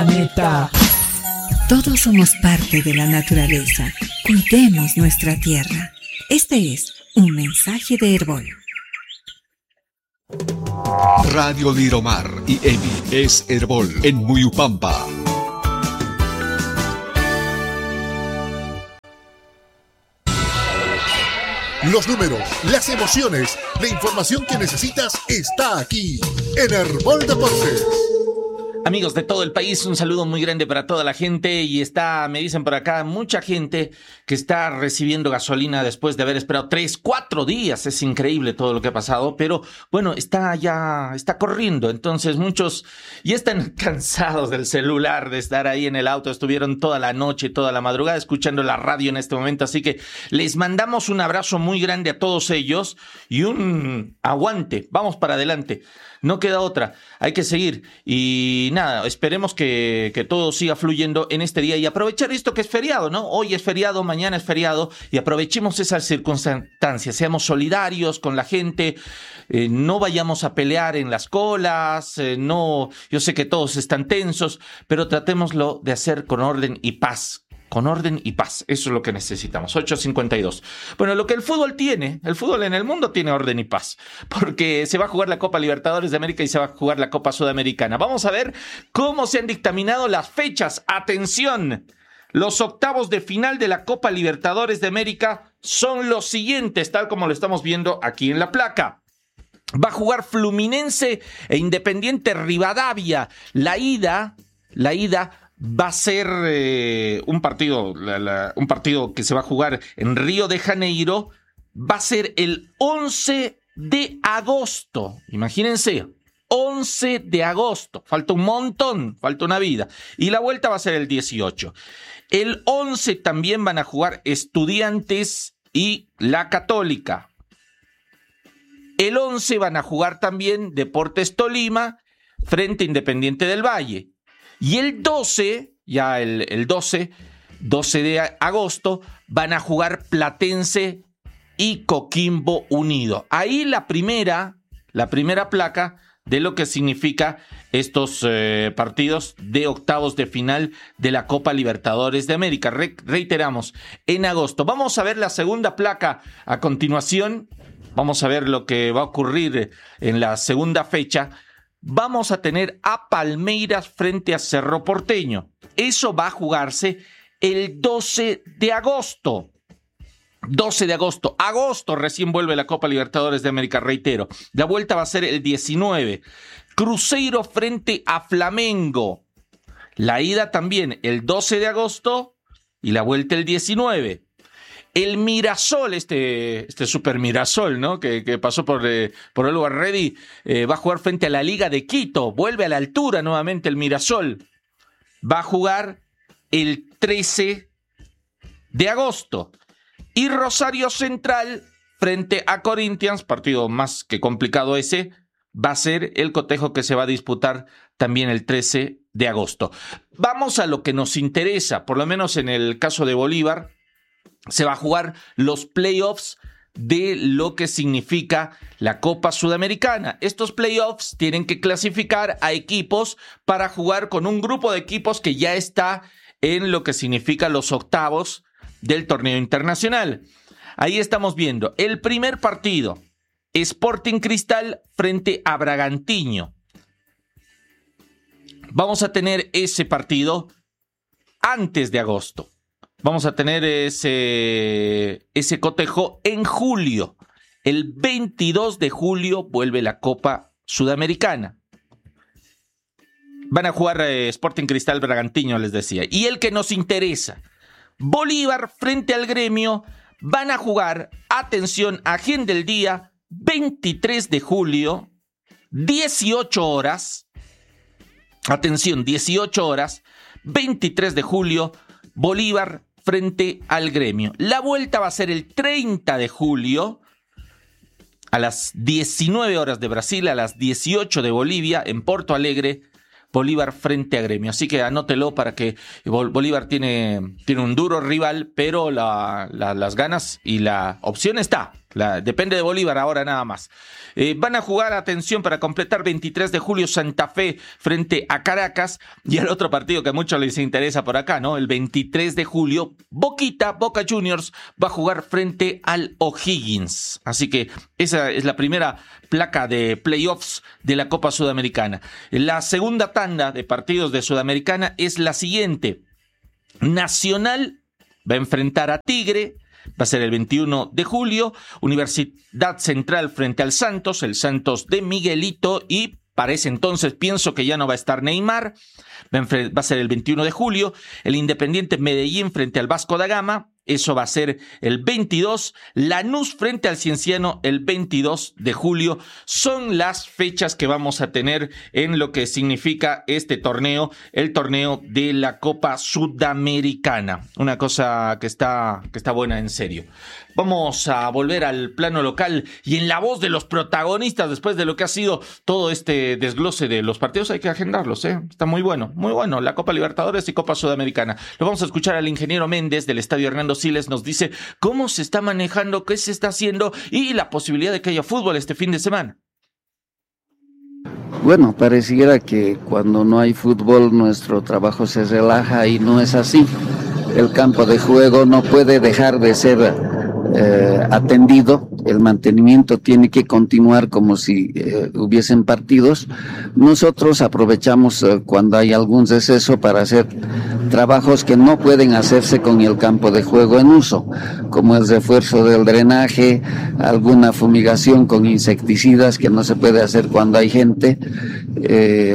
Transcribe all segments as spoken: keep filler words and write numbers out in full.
Planeta. Todos somos parte de la naturaleza. Cuidemos nuestra tierra. Este es un mensaje de Herbol. Radio Liromar y E M I es Herbol en Muyupampa. Los números, las emociones, la información que necesitas está aquí en Herbol Deportes. Amigos de todo el país, un saludo muy grande para toda la gente y está, me dicen por acá, mucha gente que está recibiendo gasolina después de haber esperado tres, cuatro días. Es increíble todo lo que ha pasado, pero bueno, está ya, está corriendo. Entonces muchos ya están cansados del celular, de estar ahí en el auto. Estuvieron toda la noche, toda la madrugada escuchando la radio en este momento. Así que les mandamos un abrazo muy grande a todos ellos y un aguante. Vamos para adelante. No queda otra, hay que seguir y nada, esperemos que, que todo siga fluyendo en este día y aprovechar esto que es feriado, ¿no? Hoy es feriado, mañana es feriado y aprovechemos esas circunstancias, seamos solidarios con la gente, eh, no vayamos a pelear en las colas, eh, no, yo sé que todos están tensos, pero tratémoslo de hacer con orden y paz. Con orden y paz, eso es lo que necesitamos. ocho cincuenta y dos. Bueno, lo que el fútbol tiene, el fútbol en el mundo tiene orden y paz, porque se va a jugar la Copa Libertadores de América y se va a jugar la Copa Sudamericana. Vamos a ver cómo se han dictaminado las fechas. ¡Atención! Los octavos de final de la Copa Libertadores de América son los siguientes, tal como lo estamos viendo aquí en la placa. Va a jugar Fluminense e Independiente Rivadavia. La ida, la ida... Va a ser eh, un partido, la, la, un partido que se va a jugar en Río de Janeiro. Va a ser el once de agosto. Imagínense, once de agosto. Falta un montón, falta una vida. Y la vuelta va a ser el dieciocho. El once también van a jugar Estudiantes y la Católica. El once van a jugar también Deportes Tolima frente a Independiente del Valle. Y el doce, ya el, el doce, doce de agosto, van a jugar Platense y Coquimbo Unido. Ahí la primera, la primera placa de lo que significa estos eh, partidos de octavos de final de la Copa Libertadores de América. Re- reiteramos, en agosto. Vamos a ver la segunda placa a continuación. Vamos a ver lo que va a ocurrir en la segunda fecha. Vamos a tener a Palmeiras frente a Cerro Porteño. Eso va a jugarse el doce de agosto. doce de agosto. Agosto recién vuelve la Copa Libertadores de América, reitero. La vuelta va a ser el diecinueve. Cruzeiro frente a Flamengo. La ida también el doce de agosto y la vuelta el diecinueve. El Mirasol, este, este super Mirasol, ¿no? Que, que pasó por, eh, por el lugar ready, eh, va a jugar frente a la Liga de Quito. Vuelve a la altura nuevamente el Mirasol. Va a jugar el trece de agosto. Y Rosario Central frente a Corinthians, partido más que complicado ese, va a ser el cotejo que se va a disputar también el trece de agosto. Vamos a lo que nos interesa, por lo menos en el caso de Bolívar. Se va a jugar los playoffs de lo que significa la Copa Sudamericana. Estos playoffs tienen que clasificar a equipos para jugar con un grupo de equipos que ya está en lo que significa los octavos del torneo internacional. Ahí estamos viendo el primer partido, Sporting Cristal frente a Bragantino. Vamos a tener ese partido antes de agosto. Vamos a tener ese, ese cotejo en julio. El veintidós de julio vuelve la Copa Sudamericana. Van a jugar eh, Sporting Cristal Bragantino, les decía. Y el que nos interesa, Bolívar frente al Gremio, van a jugar, atención, agenda del día, veintitrés de julio, dieciocho horas. Atención, dieciocho horas, veintitrés de julio, Bolívar frente al Gremio. La vuelta va a ser el treinta de julio a las diecinueve horas de Brasil, a las dieciocho de Bolivia, en Porto Alegre, Bolívar frente a Gremio. Así que anótelo para que Bolívar tiene, tiene un duro rival, pero la, la, las ganas y la opción está. La, depende de Bolívar ahora nada más. Eh, van a jugar, atención, para completar veintitrés de julio Santa Fe frente a Caracas, y el otro partido que a muchos les interesa por acá, ¿no? El veintitrés de julio, Boquita, Boca Juniors, va a jugar frente al O'Higgins. Así que esa es la primera placa de playoffs de la Copa Sudamericana. La segunda tanda de partidos de Sudamericana es la siguiente. Nacional va a enfrentar a Tigre. Va a ser el veintiuno de julio, Universidad Central frente al Santos, el Santos de Miguelito, y para ese entonces pienso que ya no va a estar Neymar. Va a ser el veintiuno de julio, el Independiente Medellín frente al Vasco da Gama, eso va a ser el veintidós, Lanús frente al Cienciano el veintidós de julio. Son las fechas que vamos a tener en lo que significa este torneo, el torneo de la Copa Sudamericana. Una cosa que está, que está buena en serio. Vamos a volver al plano local y en la voz de los protagonistas después de lo que ha sido todo este desglose de los partidos. Hay que agendarlos, ¿eh? Está muy bueno, muy bueno. La Copa Libertadores y Copa Sudamericana. Lo vamos a escuchar al ingeniero Méndez del Estadio Hernando Siles. Nos dice cómo se está manejando, qué se está haciendo y la posibilidad de que haya fútbol este fin de semana. Bueno, pareciera que cuando no hay fútbol nuestro trabajo se relaja y no es así. El campo de juego no puede dejar de ser Eh, atendido, el mantenimiento tiene que continuar como si eh, hubiesen partidos. Nosotros aprovechamos eh, cuando hay algún receso para hacer trabajos que no pueden hacerse con el campo de juego en uso, como el refuerzo del drenaje, alguna fumigación con insecticidas que no se puede hacer cuando hay gente. Eh,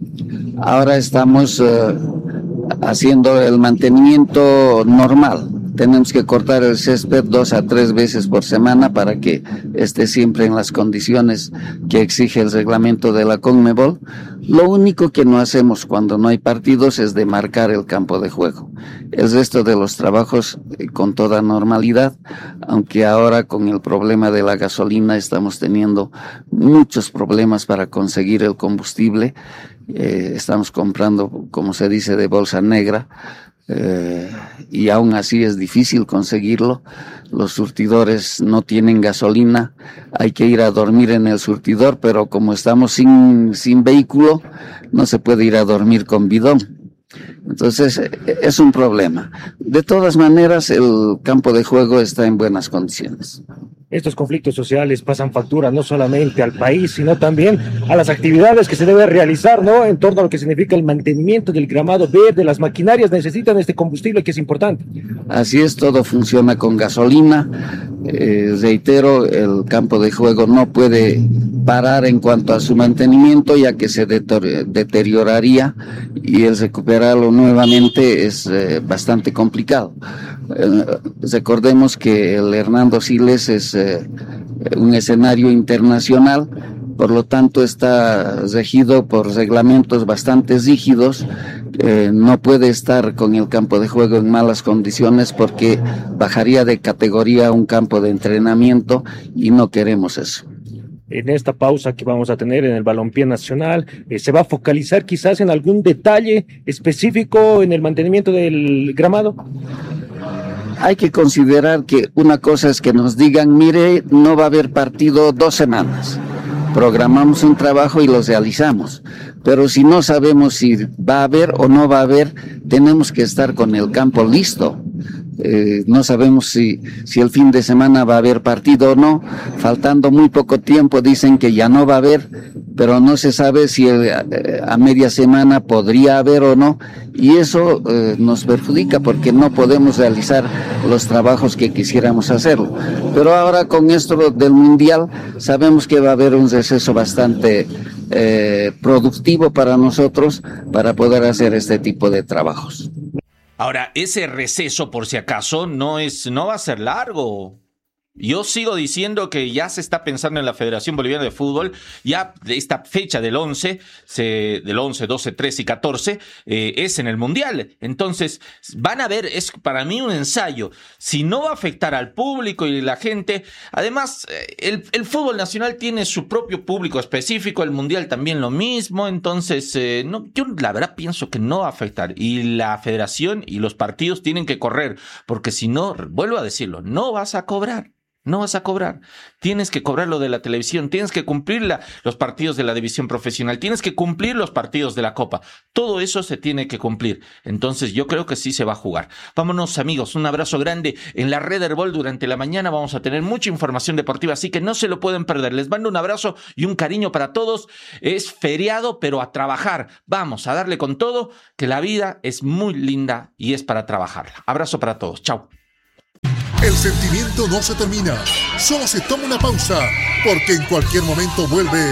ahora estamos eh, haciendo el mantenimiento normal. Tenemos que cortar el césped dos a tres veces por semana para que esté siempre en las condiciones que exige el reglamento de la CONMEBOL. Lo único que no hacemos cuando no hay partidos es demarcar el campo de juego. El resto de los trabajos eh, con toda normalidad, aunque ahora con el problema de la gasolina estamos teniendo muchos problemas para conseguir el combustible. Eh, estamos comprando, como se dice, de bolsa negra. Eh, y aún así es difícil conseguirlo. Los surtidores no tienen gasolina, hay que ir a dormir en el surtidor, pero como estamos sin, sin vehículo, no se puede ir a dormir con bidón. Entonces es un problema. De todas maneras, el campo de juego está en buenas condiciones. Estos conflictos sociales pasan factura no solamente al país, sino también a las actividades que se debe realizar, ¿no? En torno a lo que significa el mantenimiento del gramado verde. Las maquinarias necesitan este combustible que es importante. Así es, todo funciona con gasolina. Eh, reitero, el campo de juego no puede parar en cuanto a su mantenimiento, ya que se deterioraría y el recuperarlo nuevamente es eh, bastante complicado. Eh, recordemos que el Hernando Siles es eh, un escenario internacional, por lo tanto está regido por reglamentos bastante rígidos. Eh, no puede estar con el campo de juego en malas condiciones porque bajaría de categoría a un campo de entrenamiento y no queremos eso. En esta pausa que vamos a tener en el balompié nacional, eh, ¿se va a focalizar quizás en algún detalle específico en el mantenimiento del gramado? Hay que considerar que una cosa es que nos digan, mire, no va a haber partido dos semanas. Programamos un trabajo y lo realizamos. Pero si no sabemos si va a haber o no va a haber, tenemos que estar con el campo listo. Eh, no sabemos si, si el fin de semana va a haber partido o no. Faltando muy poco tiempo dicen que ya no va a haber, pero no se sabe si el, eh, a media semana podría haber o no. Y eso eh, nos perjudica porque no podemos realizar los trabajos que quisiéramos hacerlo. Pero ahora con esto del Mundial sabemos que va a haber un receso bastante eh, productivo para nosotros para poder hacer este tipo de trabajos. Ahora, ese receso, por si acaso, no es, no va a ser largo. Yo sigo diciendo que ya se está pensando en la Federación Boliviana de Fútbol, ya de esta fecha del once, se, del once, doce, trece y catorce, eh, es en el Mundial. Entonces, van a ver, es para mí un ensayo. Si no va a afectar al público y la gente, además, el, el fútbol nacional tiene su propio público específico, el Mundial también lo mismo, entonces, eh, no, yo la verdad pienso que no va a afectar. Y la Federación y los partidos tienen que correr, porque si no, vuelvo a decirlo, no vas a cobrar. No vas a cobrar. Tienes que cobrar lo de la televisión, tienes que cumplir la, los partidos de la división profesional, tienes que cumplir los partidos de la Copa. Todo eso se tiene que cumplir. Entonces yo creo que sí se va a jugar. Vámonos, amigos, un abrazo grande. En la Red Herbol durante la mañana vamos a tener mucha información deportiva, así que no se lo pueden perder. Les mando un abrazo y un cariño para todos. Es feriado, pero a trabajar. Vamos a darle con todo, que la vida es muy linda y es para trabajarla. Abrazo para todos. Chao. El sentimiento no se termina, solo se toma una pausa, porque en cualquier momento vuelve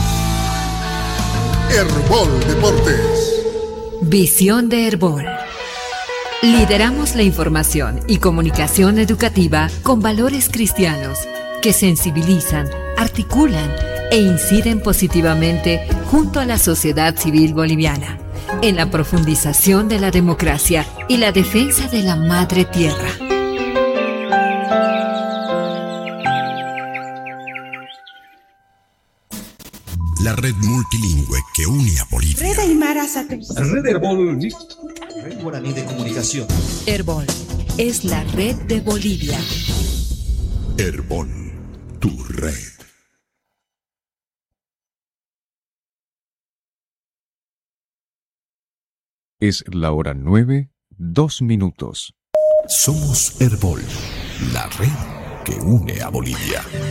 Herbol Deportes. Visión de Herbol. Lideramos la información y comunicación educativa con valores cristianos que sensibilizan, articulan e inciden positivamente junto a la sociedad civil boliviana en la profundización de la democracia y la defensa de la madre tierra. La red multilingüe que une a Bolivia. Red Aymara Satélite. Red Herbol. Red Guaraní de Comunicación. Herbol es la red de Bolivia. Herbol, tu red. Es la hora nueve, dos minutos. Somos Herbol, la red que une a Bolivia.